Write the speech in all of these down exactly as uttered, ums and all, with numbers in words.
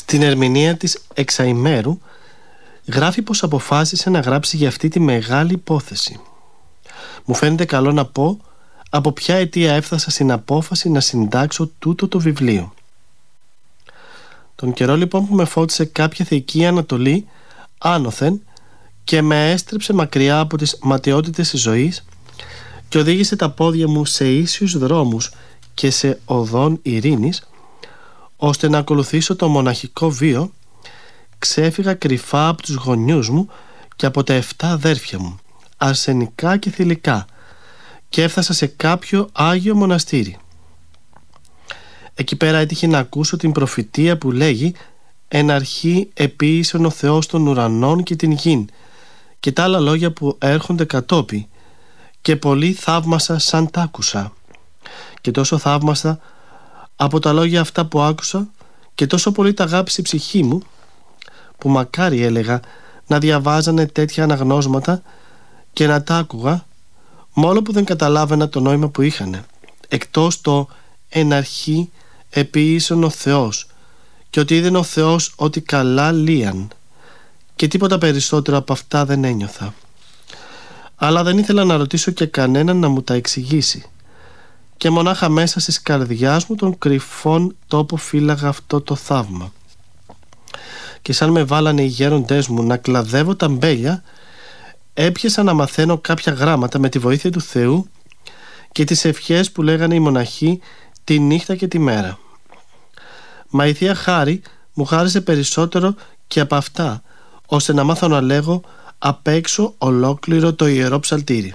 Στην ερμηνεία της Εξαημέρου γράφει πως αποφάσισε να γράψει για αυτή τη μεγάλη υπόθεση. Μου φαίνεται καλό να πω από ποια αιτία έφτασα στην απόφαση να συντάξω τούτο το βιβλίο. Τον καιρό λοιπόν που με φώτισε κάποια θεϊκή Ανατολή άνωθεν και με έστρεψε μακριά από τις ματαιότητες της ζωής και οδήγησε τα πόδια μου σε ίσιους δρόμους και σε οδόν ειρήνης, ώστε να ακολουθήσω το μοναχικό βίο, ξέφυγα κρυφά από τους γονιούς μου και από τα εφτά αδέρφια μου, αρσενικά και θηλυκά, και έφτασα σε κάποιο άγιο μοναστήρι. Εκεί πέρα έτυχε να ακούσω την προφητεία που λέγει «Εν αρχή επίησεν ο Θεός των ουρανών και την γην», και τα άλλα λόγια που έρχονται κατόπι, και πολύ θαύμασα σαν τ' άκουσα. Και τόσο θαύμασα από τα λόγια αυτά που άκουσα και τόσο πολύ τα αγάπησε η ψυχή μου, που μακάρι, έλεγα, να διαβάζανε τέτοια αναγνώσματα και να τα άκουγα, μόνο που δεν καταλάβαινα το νόημα που είχανε, εκτός το «εν αρχή επίησεν ο Θεός» και ότι είδεν ο Θεός ότι καλά λύαν, και τίποτα περισσότερο από αυτά δεν ένιωθα. Αλλά δεν ήθελα να ρωτήσω και κανέναν να μου τα εξηγήσει, και μονάχα μέσα στις καρδιάς μου τον κρυφόν τόπο φύλαγα αυτό το θαύμα. Και σαν με βάλανε οι γέροντές μου να κλαδεύω τα μπέλια, έπιασα να μαθαίνω κάποια γράμματα με τη βοήθεια του Θεού και τις ευχές που λέγανε οι μοναχοί τη νύχτα και τη μέρα. Μα η Θεία Χάρη μου χάρισε περισσότερο και από αυτά, ώστε να μάθω να λέγω απ' έξω ολόκληρο το Ιερό Ψαλτήρι.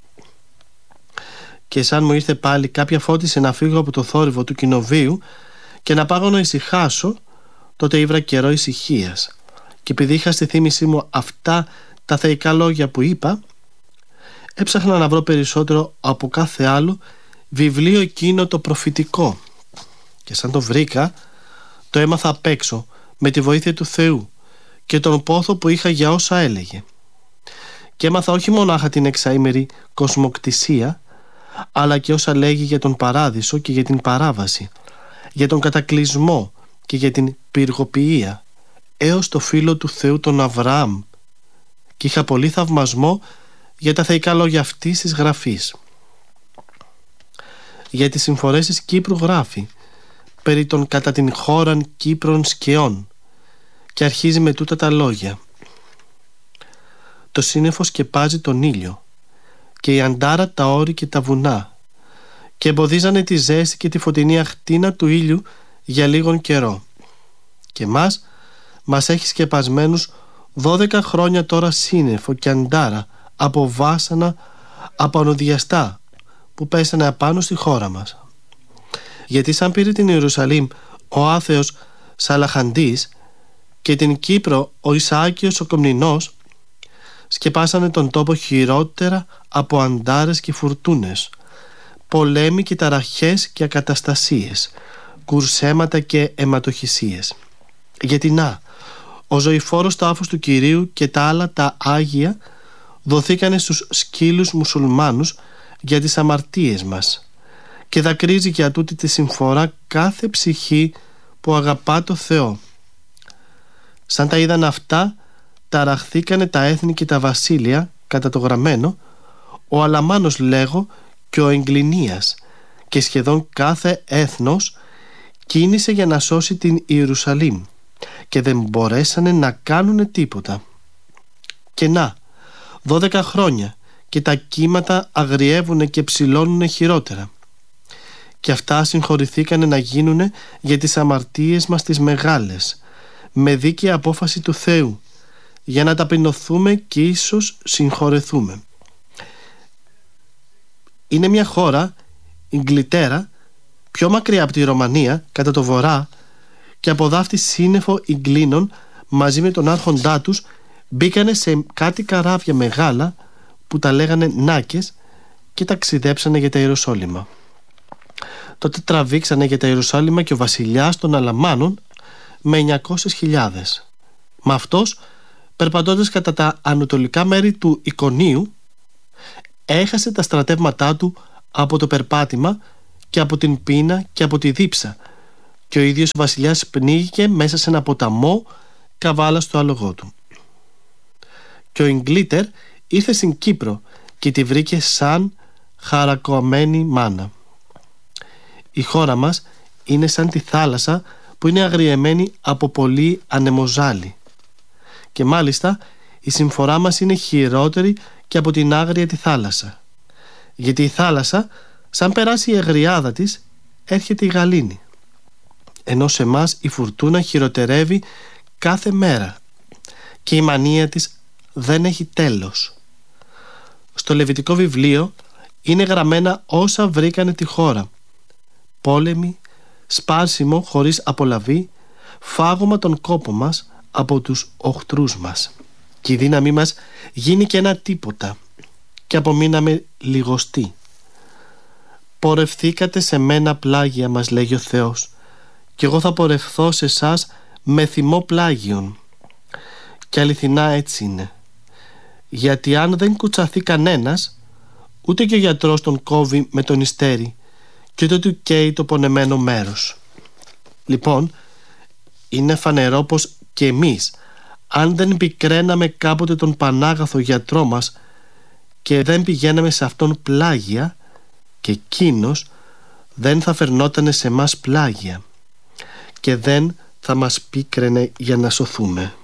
Και σαν μου ήρθε πάλι κάποια φώτιση να φύγω από το θόρυβο του κοινοβίου και να πάγω να ησυχάσω, τότε ήβρα καιρό ησυχίας. Και επειδή είχα στη θύμησή μου αυτά τα θεϊκά λόγια που είπα, έψαχνα να βρω περισσότερο από κάθε άλλο βιβλίο εκείνο το προφητικό. Και σαν το βρήκα, το έμαθα απ' έξω με τη βοήθεια του Θεού και τον πόθο που είχα για όσα έλεγε. Και έμαθα όχι μονάχα την εξαήμερη κοσμοκτησία, αλλά και όσα λέγει για τον παράδεισο και για την παράβαση, για τον κατακλυσμό και για την πυργοποιία, έως το φίλο του Θεού τον Αβραάμ, και είχα πολύ θαυμασμό για τα θεϊκά λόγια αυτής της γραφής. Για τις συμφορέσεις Κύπρου γράφει περί των κατά την χώραν Κύπρων σκαιών, και αρχίζει με τούτα τα λόγια: «Το σύννεφο σκεπάζει τον ήλιο και η αντάρα τα όρη και τα βουνά, και εμποδίζανε τη ζέστη και τη φωτεινή αχτίνα του ήλιου για λίγον καιρό. Και μας, μας έχει σκεπασμένους δώδεκα χρόνια τώρα σύννεφο και αντάρα από βάσανα απανοδιαστά που πέσανε απάνω στη χώρα μας. Γιατί σαν πήρε την Ιερουσαλήμ ο άθεος Σαλαχαντής και την Κύπρο ο Ισαάκιος ο Κομνηνός, σκεπάσανε τον τόπο χειρότερα από αντάρες και φουρτούνες, πολέμοι και ταραχές και ακαταστασίες, κουρσέματα και αιματοχυσίες. Γιατί να, ο ζωηφόρος τάφος του Κυρίου και τα άλλα τα Άγια δοθήκανε στους σκύλους μουσουλμάνους για τις αμαρτίες μας, και δακρύζει για τούτη τη συμφορά κάθε ψυχή που αγαπά το Θεό. Σαν τα είδαν αυτά, ταραχθήκανε τα έθνη και τα βασίλεια κατά το γραμμένο, ο Αλαμάνος λέγω και ο Εγκληνίας, και σχεδόν κάθε έθνος κίνησε για να σώσει την Ιερουσαλήμ, και δεν μπορέσανε να κάνουνε τίποτα. Και να, δώδεκα χρόνια και τα κύματα αγριεύουνε και ψηλώνουνε χειρότερα. Και αυτά συγχωρηθήκανε να γίνουνε για τις αμαρτίες μας τις μεγάλες, με δίκαια απόφαση του Θεού, για να ταπεινωθούμε και ίσως συγχωρεθούμε. Είναι μια χώρα, η Ιγκλιτέρα, πιο μακριά από τη Ρωμανία, κατά το βορρά, και από δάφτη σύννεφο Ιγκλίνων μαζί με τον άρχοντά τους μπήκανε σε κάτι καράβια μεγάλα που τα λέγανε Νάκες και ταξιδέψανε για τα Ιεροσόλυμα. Τότε τραβήξανε για τα Ιεροσόλυμα και ο βασιλιάς των Αλαμάνων με εννιακόσιες χιλιάδες. Μα αυτός, περπατώντας κατά τα ανατολικά μέρη του Ικονίου, έχασε τα στρατεύματά του από το περπάτημα και από την πείνα και από τη δίψα, και ο ίδιος ο βασιλιάς πνίγηκε μέσα σε ένα ποταμό καβάλα στο άλογο του. Και ο Ιγκλίτερ ήρθε στην Κύπρο και τη βρήκε σαν χαρακωμένη μάνα. Η χώρα μας είναι σαν τη θάλασσα που είναι αγριεμένη από πολύ ανεμοζάλι. Και μάλιστα η συμφορά μας είναι χειρότερη και από την άγρια τη θάλασσα. Γιατί η θάλασσα, σαν περάσει η αγριάδα της, έρχεται η γαλήνη. Ενώ σε μας η φουρτούνα χειροτερεύει κάθε μέρα και η μανία της δεν έχει τέλος. Στο Λεβιτικό βιβλίο είναι γραμμένα όσα βρήκανε τη χώρα: πόλεμοι, σπάρσιμο χωρίς απολαβή, φάγωμα τον κόπο μας από τους οχτρούς μας. Και η δύναμή μας γίνει και ένα τίποτα και απομείναμε λιγοστοί. Πορευθήκατε σε μένα πλάγια, μας λέγει ο Θεός, και εγώ θα πορευθώ σε εσάς με θυμό πλάγιον. Και αληθινά έτσι είναι. Γιατί αν δεν κουτσαθεί κανένας, ούτε και ο γιατρός τον κόβει με τον ιστέρι και ούτε του καίει το πονεμένο μέρος. Λοιπόν, είναι φανερό πως και εμείς, αν δεν πικραίναμε κάποτε τον πανάγαθο γιατρό μας και δεν πηγαίναμε σε αυτόν πλάγια, και εκείνος δεν θα φερνότανε σε μας πλάγια και δεν θα μας πίκραινε για να σωθούμε.